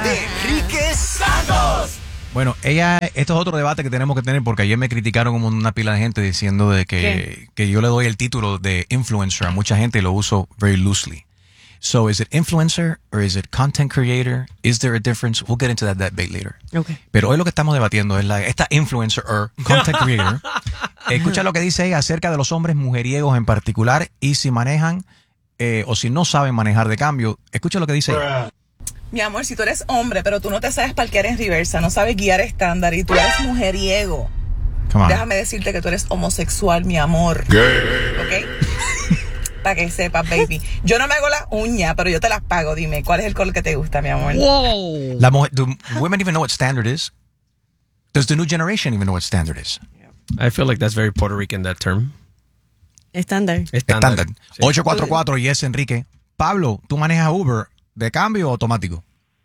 Enrique Santos. Bueno, esto es otro debate que tenemos que tener porque ayer me criticaron como una pila de gente diciendo de que yo le doy el título de influencer a mucha gente y lo uso very loosely. So, is it influencer or is it content creator? Is there a difference? We'll get into that debate later. Okay. Pero hoy lo que estamos debatiendo es esta influencer or content creator. Escucha lo que dice ella acerca de los hombres mujeriegos en particular y si manejan o si no saben manejar de cambio. Escucha lo que dice ella. Mi amor, si tú eres hombre, pero tú no te sabes parquear en reversa, no sabes guiar estándar y tú eres mujeriego, déjame decirte que tú eres homosexual, mi amor. ¿Ok? Para que sepas, baby. Yo no me hago las uñas, pero yo te las pago. Dime, ¿cuál es el color que te gusta, mi amor? Whoa. Do women even know what standard is? Does the new generation even know what standard is? I feel like that's very Puerto Rican, that term. Estándar. Estándar. Sí. 844 y es Enrique. Pablo, ¿tú manejas Uber de cambio o automático?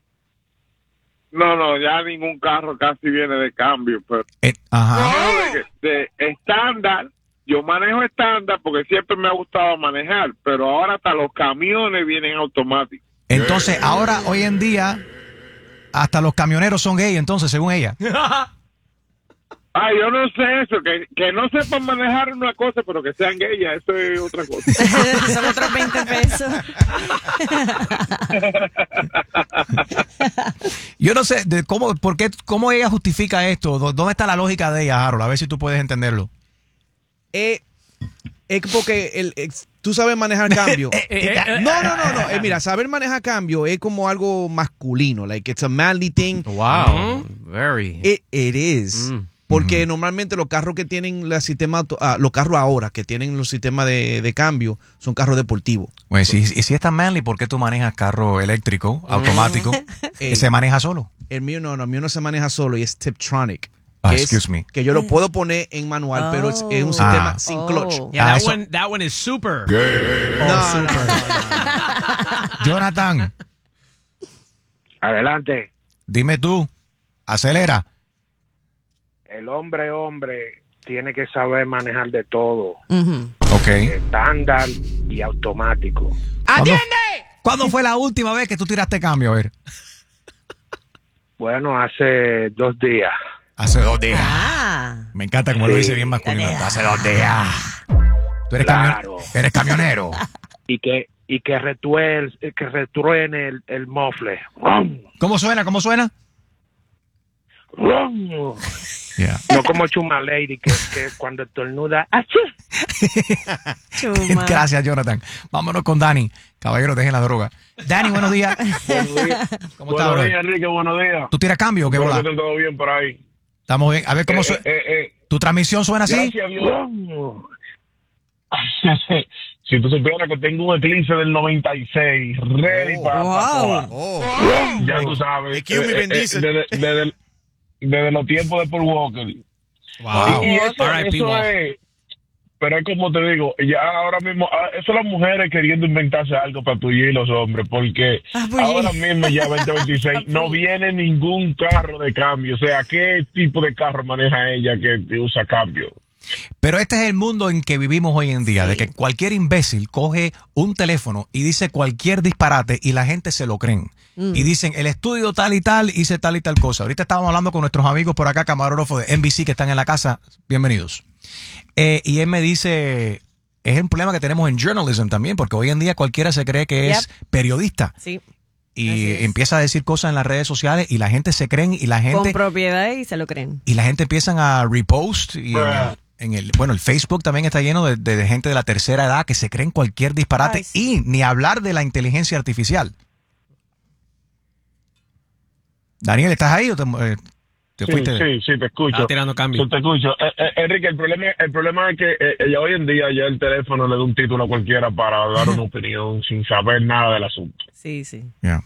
No, ya ningún carro casi viene de cambio, pero de estándar, yo manejo estándar porque siempre me ha gustado manejar, pero ahora hasta los camiones vienen automáticos. Entonces, ahora, hoy en día, hasta los camioneros son gay, entonces, según ella. Yo no sé eso, que no sepan manejar una cosa, pero que sean gay, eso es otra cosa. Son otros 20 pesos. Yo no sé cómo ella justifica esto. ¿Dónde está la lógica de ella, Harold? A ver si tú puedes entenderlo. Es porque tú sabes manejar cambio. No. Mira, saber manejar cambio es como algo masculino. Like, it's a manly thing. Wow. Very. It is. Porque normalmente los carros que tienen los carros ahora que tienen los sistemas de cambio son carros deportivos. Bueno, si es tan manly, ¿por qué tú manejas carro eléctrico, automático, que se maneja solo? El mío no se maneja solo y es Tiptronic. Excuse me. Que yo lo puedo poner en manual, pero es un sistema sin clutch. Yeah, that one is super. No. Jonathan. Adelante. Dime tú. Acelera. El hombre tiene que saber manejar de todo. Ok. Estándar y automático. ¡Atiende! ¿Cuándo fue la última vez que tú tiraste cambio? A ver. Bueno, hace 2 días. Hace 2 días. Me encanta como lo dice bien masculino. Hace 2 días. Tú eres, eres camionero. Y que retruene el mofle. ¿Cómo suena? Yeah. No como Chuma Lady que cuando estornuda ¡achí! Gracias, Jonathan. Vámonos con Dani. Caballero, dejen la droga. Dani, buenos días. ¿Cómo estás, buenos días, Enrique, buenos días. ¿Tú tiras cambio o qué bola? Está todo bien por ahí. Estamos bien. A ver cómo suena. ¿Tu transmisión suena así? Gracias, Dios. Si tú supieras que tengo un Eclipse del 96 ready para ya tú sabes. Desde los tiempos de Paul Walker. Wow. Y eso es, pero es como te digo, ya ahora mismo, eso las mujeres queriendo inventarse algo para tuyir y los hombres, porque ahora mismo ya 2026 no viene ningún carro de cambio. O sea, ¿qué tipo de carro maneja ella que usa cambio? Pero este es el mundo en que vivimos hoy en día, de que cualquier imbécil coge un teléfono y dice cualquier disparate y la gente se lo creen. Y dicen, el estudio tal y tal hice tal y tal cosa. Ahorita estábamos hablando con nuestros amigos por acá, camarógrafos de NBC que están en la casa. Bienvenidos. Y él me dice, es un problema que tenemos en journalism también, porque hoy en día cualquiera se cree que es periodista. Sí. Y empieza a decir cosas en las redes sociales y la gente se creen y la gente... Con propiedad y se lo creen. Y la gente empiezan a repost y... el Facebook también está lleno de gente de la tercera edad que se creen cualquier disparate y ni hablar de la inteligencia artificial. Daniel, ¿estás ahí o te fuiste? Sí, te escucho. Está tirando cambio. Te escucho. Enrique, el problema es que ya hoy en día ya el teléfono le da un título a cualquiera para dar una opinión sin saber nada del asunto. Sí. Yeah.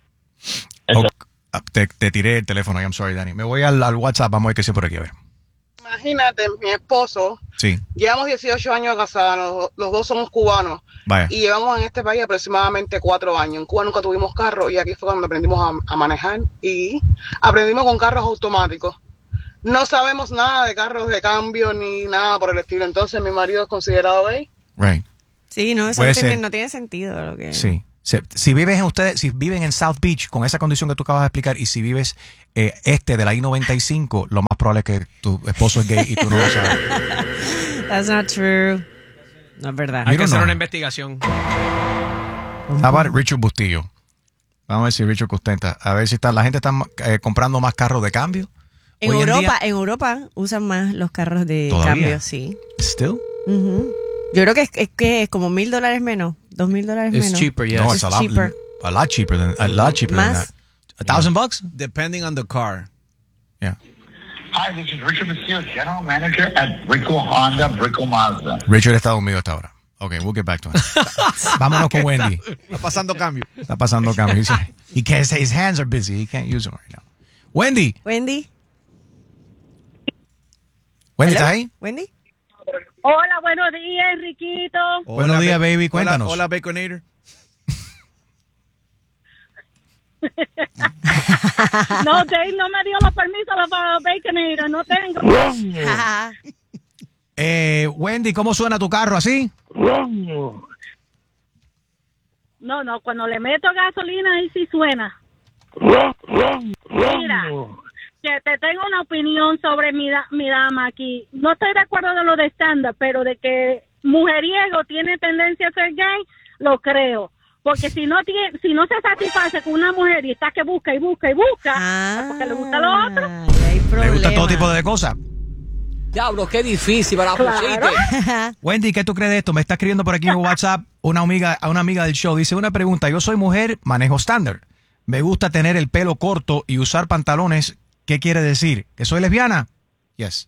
Te tiré el teléfono. I'm sorry, Dani. Me voy al WhatsApp. Vamos a ver qué sé por aquí. A ver. Imagínate, mi esposo, llevamos 18 años casados, los dos somos cubanos. Vaya. Y llevamos en este país aproximadamente 4 años. En Cuba nunca tuvimos carro y aquí fue cuando aprendimos a manejar y aprendimos con carros automáticos. No sabemos nada de carros de cambio ni nada por el estilo. Entonces mi marido es considerado gay. Right. Sí, no, eso no tiene sentido. Sí. Si viven en South Beach con esa condición que tú acabas de explicar y si vives de la I-95, lo más probable es que tu esposo es gay y tú no lo sabes. That's not true. No es verdad. Hay que hacer una investigación. How about Richard Bustillo? Vamos a ver si Richard contenta. A ver si la gente está comprando más carros de cambio. En Europa usan más los carros de cambio, sí. Still? Yo creo que es como $1,000 menos, $2,000 menos. It's cheaper, yes. No, it's a lot cheaper than that. $1,000? Depending on the car. Yeah. Hi, this is Richard Bustillo, General Manager at Brico Honda, Brico Mazda. Richard está dormido hasta ahora. Okay, we'll get back to him. Vámonos con Wendy. Está pasando cambio. His hands are busy. He can't use them right now. Wendy, ¿estás ahí? Wendy. Hola, buenos días, Enriquito. Buenos días, baby. Cuéntanos. Hola, Baconator. No, Dave no me dio los permisos para Baconator, no tengo. Wendy, ¿cómo suena tu carro así? No, cuando le meto gasolina ahí sí suena. Mira, que te tengo una opinión sobre mi dama aquí. No estoy de acuerdo de lo de estándar, pero de que mujeriego tiene tendencia a ser gay, lo creo. Porque si no se satisface con una mujer y está que busca y busca y busca, porque le gusta lo otro. Le gusta todo tipo de cosas. Diablo, qué difícil para la Wendy, ¿qué tú crees de esto? Me está escribiendo por aquí en WhatsApp una amiga del show. Dice una pregunta. Yo soy mujer, manejo estándar. Me gusta tener el pelo corto y usar pantalones. ¿Qué quiere decir? ¿Que soy lesbiana? Yes.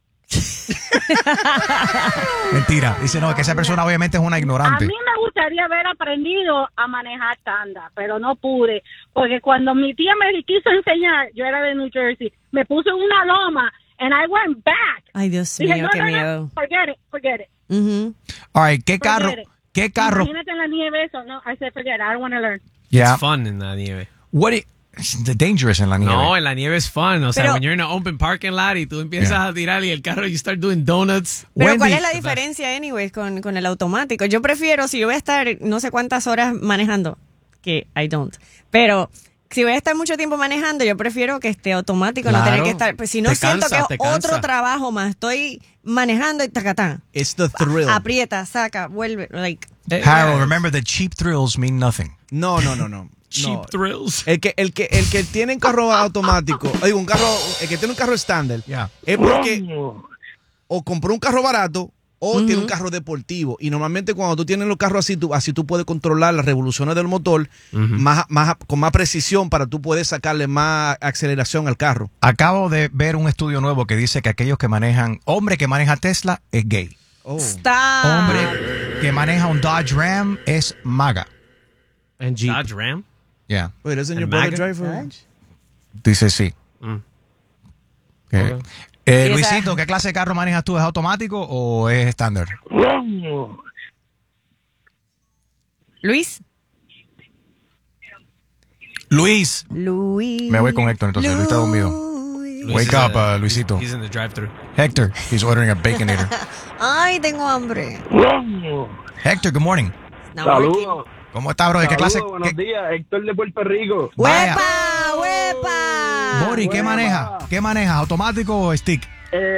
Mentira. Dice, no, que esa persona obviamente es una ignorante. A mí me gustaría haber aprendido a manejar estándar, pero no pude. Porque cuando mi tía me quiso enseñar, yo era de New Jersey, me puso en una loma and I went back. Ay, Dios mío, qué miedo. Forget it. All right, ¿qué carro? Imagínate en la nieve eso. No, I said forget it. I don't want to learn. Yeah. It's fun en la nieve. It's dangerous en la nieve. No, en la nieve es fun. O sea, when you're in an open parking lot y tú empiezas a tirar y el carro, you start doing donuts. Pero Wendy, ¿cuál es la diferencia, anyways, con el automático? Yo prefiero, si yo voy a estar no sé cuántas horas manejando, que I don't, pero si voy a estar mucho tiempo manejando, yo prefiero que esté automático, no tener que estar, pues si no siento que es otro trabajo más, estoy manejando y tacatán. It's the thrill. Aprieta, saca, vuelve, like. Harold, remember the cheap thrills mean nothing. No. Cheap thrills. El que tiene un carro automático, el que tiene un carro estándar, es porque o compró un carro barato o tiene un carro deportivo. Y normalmente cuando tú tienes los carros así tú puedes controlar las revoluciones del motor con más precisión para tú poder sacarle más aceleración al carro. Acabo de ver un estudio nuevo que dice que hombre que maneja Tesla es gay. Stop. Hombre que maneja un Dodge Ram es MAGA. And Jeep. Dodge Ram? Yeah. Wait, doesn't your brother drive a... Dice sí. Okay. Luisito, ¿qué clase de carro manejas tú? ¿Es automático o es estándar? Luis. Me voy con Héctor entonces. Luis está dormido. Wake up, Luisito. He's in the drive-thru. Héctor, he's ordering a Baconator. Ay, tengo hambre. Héctor, good morning. Saludos. ¿Cómo está, bro? ¿De qué clase? Buenos días, Héctor de Puerto Rico. ¡Huepa! Bori, ¿qué maneja? ¿Qué maneja? ¿Automático o stick?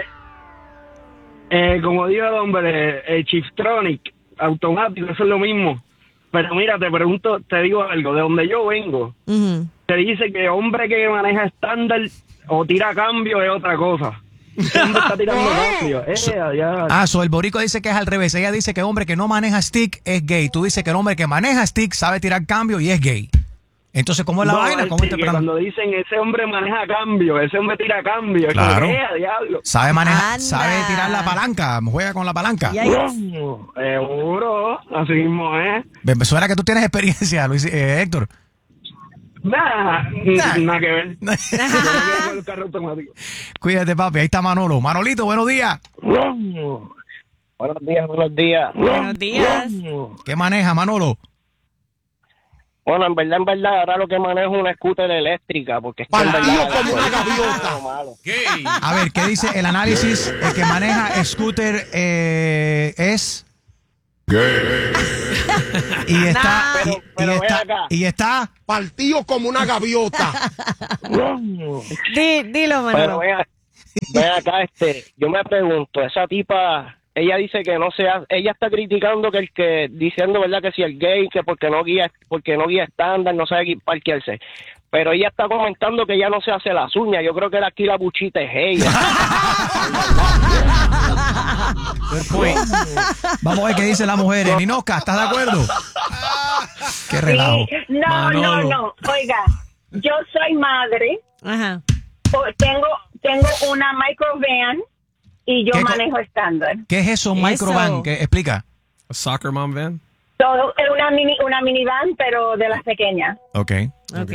Como dijo el hombre, Chiftronic, automático, eso es lo mismo. Pero mira, te digo algo, de donde yo vengo, te dice que hombre que maneja estándar o tira cambio es otra cosa. Hombre está tirando cambio. El borico dice que es al revés. Ella dice que hombre que no maneja stick es gay. Tú dices que el hombre que maneja stick sabe tirar cambio y es gay. Entonces, ¿cómo es la vaina? ¿Cómo cuando dicen ese hombre maneja cambio, ese hombre tira cambio, claro. Es como, diablo. Sabe manejar, sabe tirar la palanca, juega con la palanca. Seguro, así mismo es. Me suena que tú tienes experiencia, Héctor. Nada que ver. Yo no quiero el carro automático. Cuídate, papi. Ahí está Manolo. Manolito, buenos días. Buenos días. Buenos días. ¿Qué maneja, Manolo? Bueno, en verdad, ahora lo que manejo es una scooter eléctrica, porque es que en verdad... como una gaviota. A ver, ¿qué dice el análisis? El que maneja scooter es... Gay. Y está partido como una gaviota. Dilo, Manolo. Pero ven acá, yo me pregunto, esa tipa, ella dice que no sea, ella está criticando diciendo, ¿verdad? Que si el gay, que porque no guía estándar, no sabe parquearse. Pero ella está comentando que ya no se hace las uñas. Yo creo que aquí la buchita es ella. Vamos a ver qué dice la mujer. Ninoca, ¿estás de acuerdo? Qué relajo. Sí. No. Oiga, yo soy madre. Ajá. Tengo una microvan y yo manejo estándar. ¿Qué es eso, microvan? Explica. A soccer mom van. Todo es una minivan, pero de las pequeñas. Okay.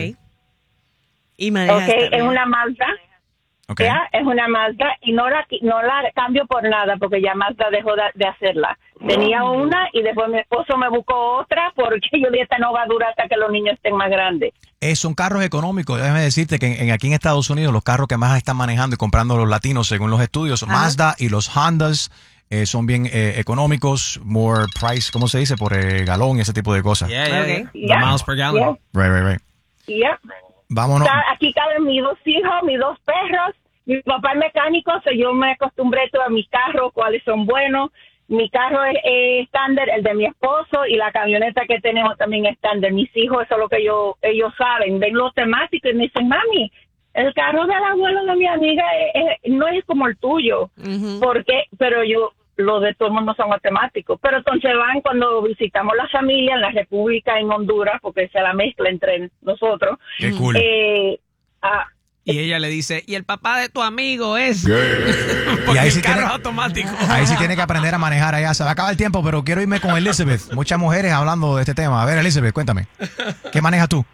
Y maneja es una Mazda. Okay. ¿Ya? Es una Mazda y no la cambio por nada porque ya Mazda dejó de hacerla. Tenía una y después mi esposo me buscó otra porque yo dije, esta no va a durar hasta que los niños estén más grandes. Son carros económicos. Déjame decirte que aquí en Estados Unidos los carros que más están manejando y comprando los latinos según los estudios, Mazda y los Hondas son bien económicos, more price, ¿cómo se dice? Por galón y ese tipo de cosas. The miles per gallon. Right. Yeah. Vámonos. Aquí caben mis 2 hijos, mis 2 perros. Mi papá es mecánico, yo me acostumbré a mis carros, cuáles son buenos. Mi carro es estándar, el de mi esposo, y la camioneta que tenemos también es estándar. Mis hijos, eso es lo que ellos saben. Ven los temáticos y me dicen, mami, el carro del abuelo de mi amiga no es como el tuyo. ¿Por qué? Pero los de todo el mundo son temáticos. Pero entonces van cuando visitamos la familia en la República, en Honduras, porque se la mezcla entre nosotros. Qué cool. Y ella le dice, y el papá de tu amigo es... Y ahí sí el carro tiene, es automático. Ahí sí tiene que aprender a manejar allá. Se va a acabar el tiempo, pero quiero irme con Elizabeth. Muchas mujeres hablando de este tema. A ver, Elizabeth, cuéntame. ¿Qué manejas tú?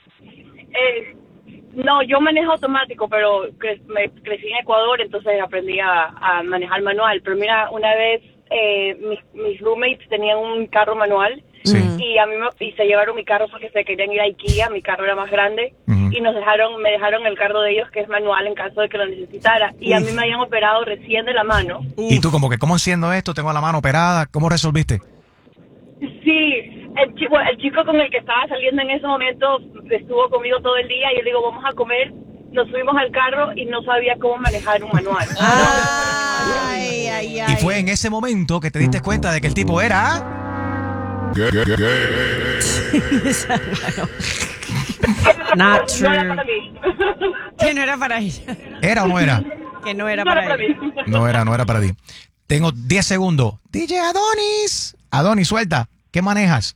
No, yo manejo automático, pero me crecí en Ecuador, entonces aprendí a manejar manual. Pero mira, una vez mis roommates tenían un carro manual y a mí y se llevaron mi carro porque se querían ir a IKEA, mi carro era más grande y me dejaron el carro de ellos que es manual en caso de que lo necesitara. Y a mí me habían operado recién de la mano. Y tú como que, ¿cómo enciendo esto? Tengo la mano operada. ¿Cómo resolviste? Sí, el chico con el que estaba saliendo en ese momento estuvo conmigo todo el día y yo le digo, vamos a comer. Nos subimos al carro y no sabía cómo manejar un manual. Y fue en ese momento que te diste cuenta de que el tipo era... Not true. No era para mí. Que no era para ella. ¿Era o no era? Que no era para ella. No era para ti. Tengo 10 segundos. DJ Adonis. Adonis, suelta. ¿Qué manejas?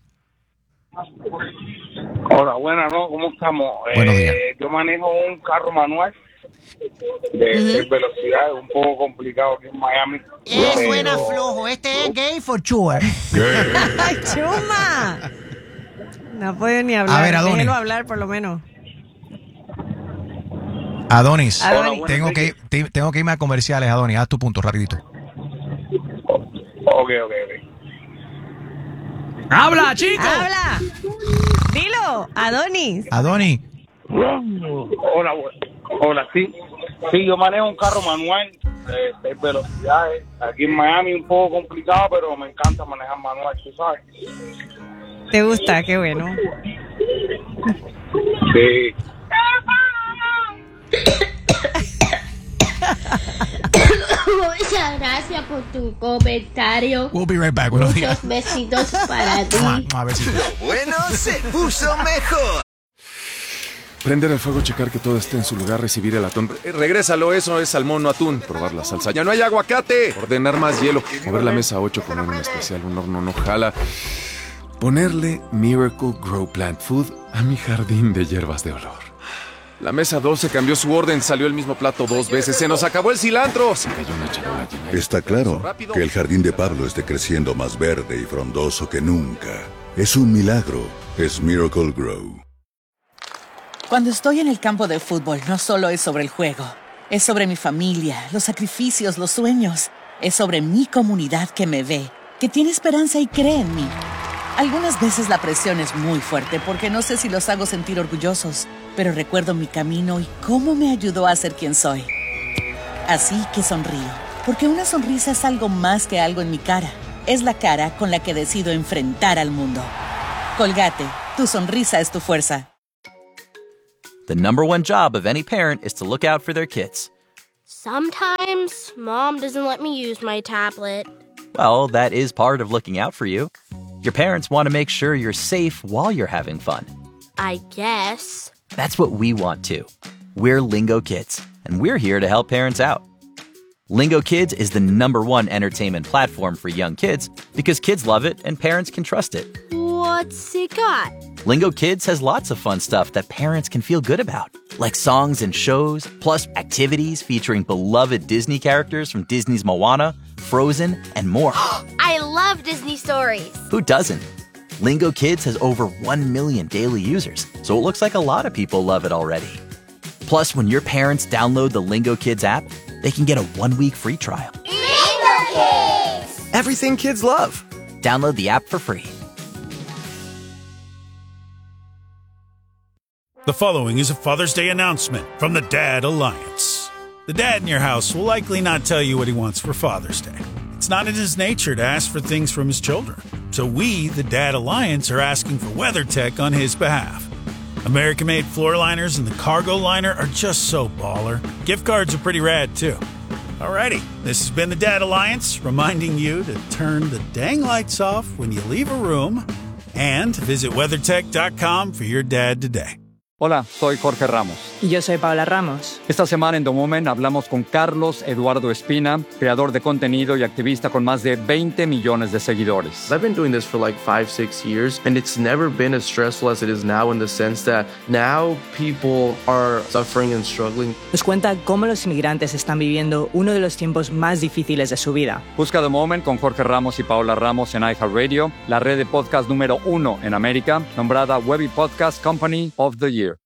Hola, buenas, ¿no? ¿Cómo estamos? Buenos días. Yo manejo un carro manual de velocidad, es un poco complicado aquí en Miami. Suena flojo, este es gay for sure. ¡Ay, Chuma! No puede ni hablar. A ver, Adonis. Déjelo hablar por lo menos. Adonis. Adonis. Tengo que irme a comerciales, Adonis. Haz tu punto, rapidito. Ok. ¡Habla, chico! ¡Habla! Dilo, Adonis. Adonis. Hola, sí. Sí, yo manejo un carro manual de velocidades. Aquí en Miami un poco complicado, pero me encanta manejar manual, tú sabes. ¿Te gusta? Qué bueno. Sí. Muchas gracias por tu comentario. We'll be right back. Buenos días. Muchos besitos para ti. Lo bueno se puso mejor. Prender el fuego, checar que todo esté en su lugar, recibir el atún. Regrésalo, eso es salmón, no atún. Probar la salsa. ¡Ya no hay aguacate! Ordenar más hielo. Mover la mesa 8, poner un especial, un horno no jala. Ponerle Miracle Grow Plant Food a mi jardín de hierbas de olor. La mesa 12 cambió su orden, salió el mismo plato 2 veces. ¡Se nos acabó el cilantro! Se cayó una charola llena. Está claro que el jardín de Pablo esté creciendo más verde y frondoso que nunca. Es un milagro. Es Miracle Grow. Cuando estoy en el campo de fútbol, no solo es sobre el juego. Es sobre mi familia, los sacrificios, los sueños. Es sobre mi comunidad que me ve, que tiene esperanza y cree en mí. Algunas veces la presión es muy fuerte porque no sé si los hago sentir orgullosos, pero recuerdo mi camino y cómo me ayudó a ser quien soy. Así que sonrío, porque una sonrisa es algo más que algo en mi cara. es la cara con la que decido enfrentar al mundo. Colgate, tu sonrisa es tu fuerza. The number one job of any parent is to look out for their kids. Sometimes Mom doesn't let me use my tablet. Well, that is part of looking out for you. Your parents want to make sure you're safe while you're having fun. I guess. That's what we want too. We're Lingo Kids, and we're here to help parents out. Lingo Kids is the #1 entertainment platform for young kids because kids love it and parents can trust it. What's it got? Lingo Kids has lots of fun stuff that parents can feel good about, like songs and shows, plus activities featuring beloved Disney characters from Disney's Moana, Frozen, and more. I love Disney stories. Who doesn't? Lingo Kids has over 1 million daily users, so it looks like a lot of people love it already. Plus, when your parents download the Lingo Kids app, they can get a 1-week free trial. Lingo Kids! Everything kids love. Download the app for free. The following is a Father's Day announcement from the Dad Alliance. The dad in your house will likely not tell you what he wants for Father's Day. It's not in his nature to ask for things from his children. So we, the Dad Alliance, are asking for WeatherTech on his behalf. American-made floor liners and the cargo liner are just so baller. Gift cards are pretty rad, too. Alrighty, this has been the Dad Alliance, reminding you to turn the dang lights off when you leave a room and visit WeatherTech.com for your dad today. Hola, soy Jorge Ramos. Y yo soy Paola Ramos. Esta semana en The Moment hablamos con Carlos Eduardo Espina, creador de contenido y activista con más de 20 millones de seguidores. I've been doing this for like 5-6 years, and it's never been as stressful as it is now in the sense that now people are suffering and struggling. Nos cuenta cómo los inmigrantes están viviendo uno de los tiempos más difíciles de su vida. Busca The Moment con Jorge Ramos y Paola Ramos en iHeartRadio, la red de podcast número 1 en América, nombrada Webby Podcast Company of the Year.